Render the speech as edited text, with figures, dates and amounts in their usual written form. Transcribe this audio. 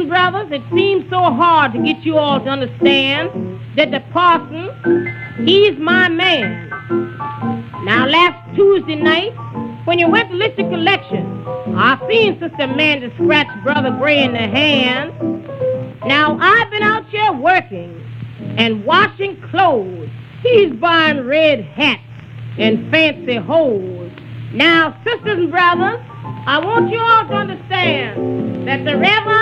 and brothers, it seems so hard to get you all to understand that the parson, he's my man. Now, last Tuesday night, when you went to list your collection, I seen Sister Amanda scratch Brother Gray in the hand. Now, I've been out here working and washing clothes. He's buying red hats and fancy hose. Now, sisters and brothers, I want you all to understand that the Reverend